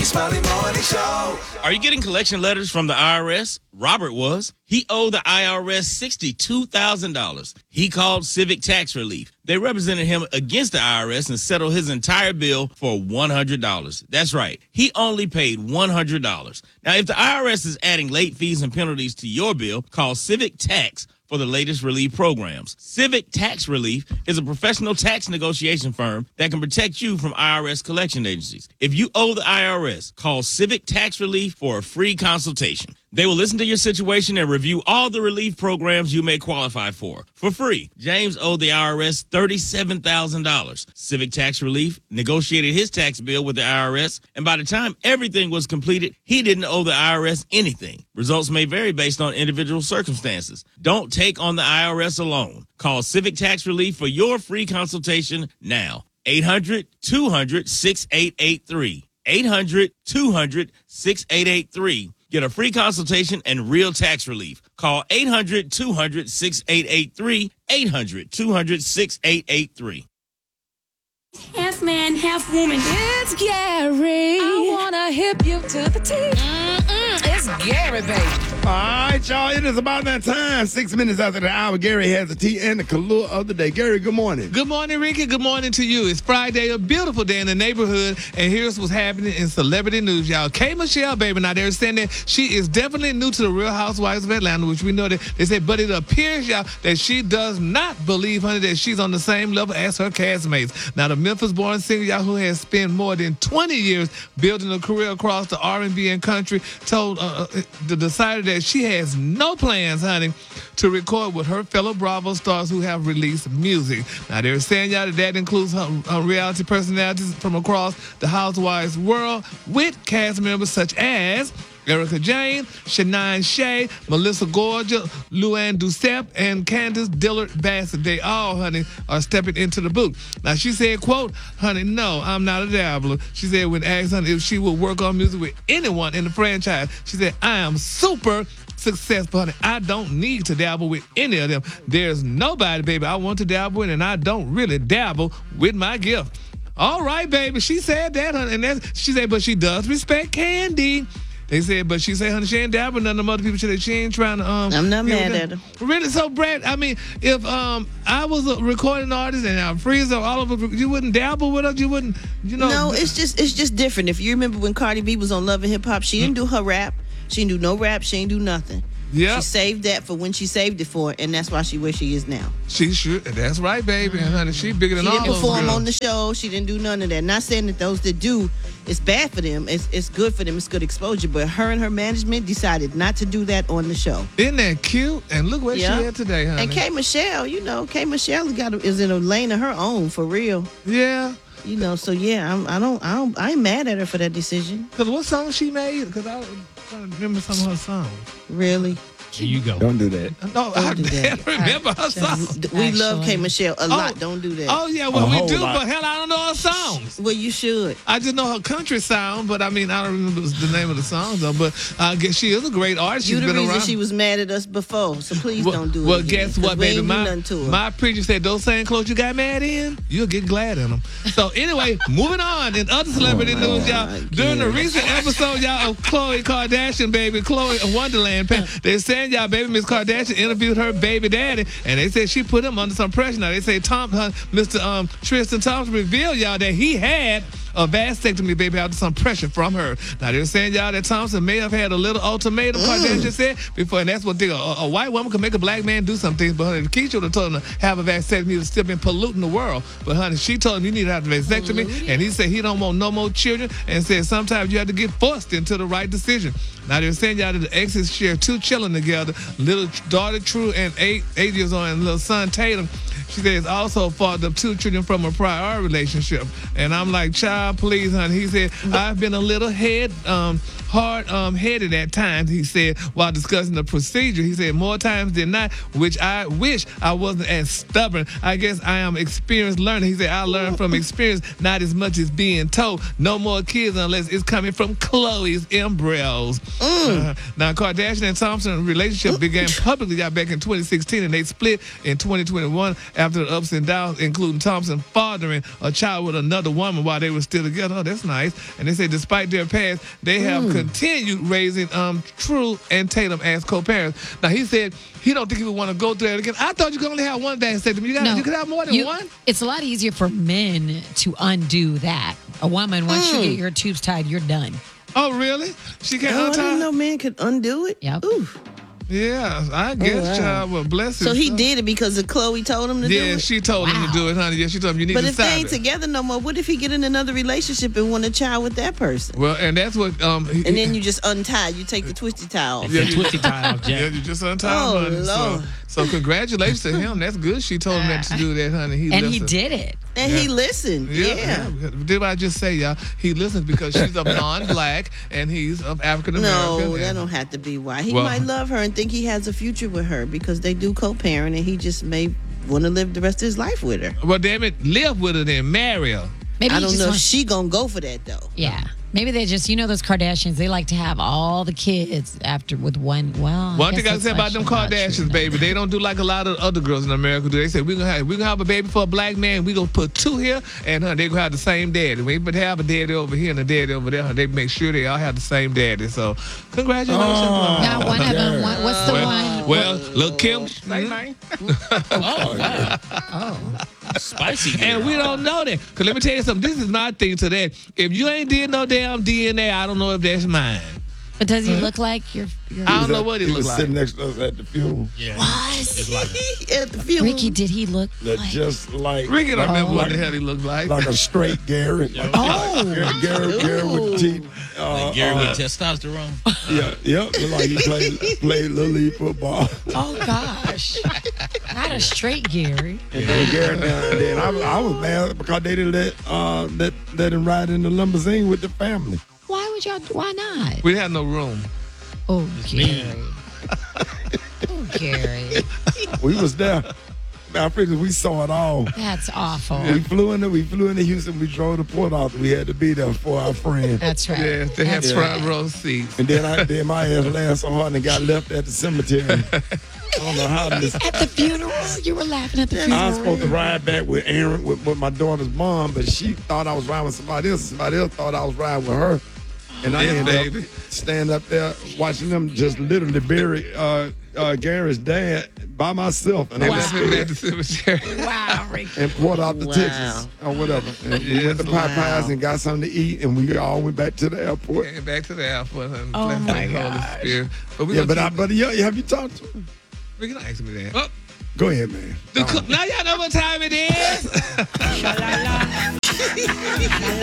Smiley Morning Show. Are you getting collection letters from the IRS? Robert was. He owed the IRS $62,000. He called Civic Tax Relief. They represented him against the IRS and settled his entire bill for $100. That's right. He only paid $100. Now, if the IRS is adding late fees and penalties to your bill, call Civic Tax for the latest relief programs. Civic Tax Relief is a professional tax negotiation firm that can protect you from IRS collection agencies. If you owe the IRS, call Civic Tax Relief for a free consultation. They will listen to your situation and review all the relief programs you may qualify for free. James owed the IRS $37,000. Civic Tax Relief negotiated his tax bill with the IRS, and by the time everything was completed, he didn't owe the IRS anything. Results may vary based on individual circumstances. Don't take on the IRS alone. Call Civic Tax Relief for your free consultation now. 800-200-6883. 800-200-6883. Get a free consultation and real tax relief. Call 800-200-6883, 800-200-6883. Half man, half woman. It's Gary. I wanna hip you to the T. It's Gary, baby. All right, y'all. It is about that time. 6 minutes after the hour, Gary has the tea and the color of the day. Gary, good morning. Good morning, Ricky. Good morning to you. It's Friday, a beautiful day in the neighborhood, and here's what's happening in celebrity news, y'all. K. Michelle, baby, now they're saying that she is definitely new to the Real Housewives of Atlanta, which we know that they say, but it appears, y'all, that she does not believe, honey, that she's on the same level as her castmates. Now, the Memphis-born singer, y'all, who has spent more than 20 years building a career across the R&B and country, told decided that she has no plans, honey, to record with her fellow Bravo stars who have released music. Now, they're saying, y'all, that includes her reality personalities from across the Housewives world with cast members such as Erica Jane, Shania Shea, Melissa Gorga, Luann Duceppe, and Candace Dillard Bassett. They all, honey, are stepping into the booth. Now, she said, quote, honey, no, I'm not a dabbler. She said when asked, honey, if she would work on music with anyone in the franchise, she said, I am super successful, honey. I don't need to dabble with any of them. There's nobody, baby, I want to dabble with, and I don't really dabble with my gift. All right, baby. She said that, honey, and she said, but she does respect Candy. They said, but she said, honey, she ain't dabbling none of them other people. She ain't trying to. I'm not mad at her. Really? So, Brad, I mean, if I was a recording artist and I'm Freeze or all of us, you wouldn't dabble with us? You wouldn't, you know? No, it's just different. If you remember when Cardi B was on Love and Hip Hop, she didn't do her rap. She didn't do no rap. She didn't do nothing. Yeah. She saved that for when she saved it for, and that's why she where she is now. She should. That's right, baby. And honey, she bigger than all of us. She didn't perform on the show. She didn't do none of that. Not saying that those that do, it's bad for them. It's good for them. It's good exposure. But her and her management decided not to do that on the show. Isn't that cute? And look where she at today, honey. And K. Michelle, K. Michelle is in a lane of her own for real. Yeah. So yeah, I ain't mad at her for that decision. Cause what song she made? Cause I trying to remember some of her songs. Really? Here you go. Don't do that. No, I can't remember her songs. We love K. Michelle a lot. Don't do that. Oh yeah, well we do, but hell, I don't know her songs. Well, you should. I just know her country sound, but I mean I don't remember the name of the songs though. But I guess she is a great artist. She's You the been reason around. she was mad at us before, so please don't do it. Well, again, guess what, baby? My preacher said those same clothes you got mad in, you'll get glad in them. So anyway, moving on in other celebrity news, y'all. During the recent episode, y'all, of Khloe Kardashian, baby, Khloe of Wonderland, they're saying, y'all, baby, Miss Kardashian interviewed her baby daddy, and they said she put him under some pressure. Now they say Mr. Tristan Thompson revealed, y'all, that he had a vasectomy, baby, after some pressure from her. Now they're saying, y'all, that Thompson may have had a little ultimatum, Kardashian said before, and that's what a white woman can make a black man do some things. But honey, Keisha would have told him to have a vasectomy. He would still been polluting the world. But honey, she told him you need to have a vasectomy, and he said he don't want no more children, and said sometimes you have to get forced into the right decision. Now they're saying, y'all, that the exes share 2 children together, little daughter True and 8 years old, and little son Tatum. She says also fathered up 2 children from a prior relationship. And I'm like, child, please, honey. He said, I've been a little hard-headed at times, he said, while discussing the procedure. He said, more times than not, which I wish I wasn't as stubborn. I guess I am experienced learner. He said, I learned from experience, not as much as being told. No more kids unless it's coming from Khloe's embryos. Now, Kardashian and Thompson relationship began publicly back in 2016, and they split in 2021 after the ups and downs, including Thompson fathering a child with another woman while they were still together. Oh, that's nice. And they say despite their past, they have continued raising True and Tatum as co-parents. Now, he said he don't think he would want to go through that again. I thought you could only have one vasectomy. You could have more than one? It's a lot easier for men to undo that. A woman, once you get your tubes tied, you're done. Oh, really? She can't Oh, I untie? didn't know men could undo it. Yep. Ooh. Yeah, I guess, wow. child. Well, bless his So he son. did it because of Chloe told him to do Yeah, it? she told him to do it, honey. Yeah, she told him you need But to if they stop ain't it. together no more, what if he get in another relationship and want a child with that person? Well, and that's what. And then you just untie. You take the twisty tie off. Yeah, The twisty tie off, Yeah, Jack. you just untie Oh, him, honey. Lord. So congratulations to him. That's good. She told him that to do that, honey. And he listened. did it. And he listened. Yeah. Did what I just say, y'all? He listens because she's of non-black and he's of African American. No, that don't have to be why. He Well- might love her and think he has a future with her because they do co-parent and he just may want to live the rest of his life with her. Well, damn it, live with her then, marry her. Maybe I he don't just know if wants- she gonna go for that though. Yeah. Maybe they just, those Kardashians, they like to have all the kids after with one. Well, One thing I guess say about that's them actually not true Kardashians, then. baby, they don't do like a lot of other girls in America do. They say we're gonna have a baby for a black man. We gonna put two here, and they gonna have the same daddy. We but have a daddy over here and a daddy over there. They make sure they all have the same daddy. So congratulations. Now, one of them, what's the one? Well, look, Kim. Oh, wow. Spicy. And we don't know that. Because let me tell you something. This is my thing to that. If you ain't did no damn DNA, I don't know if that's mine. But does he look like your I don't know what he was look like. sitting next to us at the funeral. Yeah. Was At the funeral. Ricky, did he look That like? just like Ricky don't remember what like, the hell he looked like. like a straight Gary. Gary with the teeth. Like Gary with testosterone. Yeah, look like he played Little League football. Oh, gosh. Not a straight Gary. And then Gary down, and then I was mad because they didn't let him ride in the limousine with the family. Why not? We had no room. Oh, Gary. Oh, Gary. We was there. I figured we saw it all. That's awful. We flew into Houston. We drove to Port Arthur. We had to be there for our friend. That's right. Yeah, they had That's front row seats. And then my ass laughed so hard and got left at the cemetery. I don't know how this. At the funeral? You were laughing at the funeral? I was supposed to ride back with Aaron, with my daughter's mom, but she thought I was riding with somebody else. Somebody else thought I was riding with her. And I Yeah, ended baby. up standing up there watching them just literally bury Gary's dad by myself. And They I was left him scared at the cemetery. Wow, Ricky. and poured out the Wow. Texas or whatever. And we went to Popeyes and got something to eat, and we all went back to the airport. And back to the airport. And Oh, bless my the Holy gosh. Spirit. But we Yeah, gonna but have you talked to him? we can ask me that. Oh, Go ahead, man. now y'all know what time it is.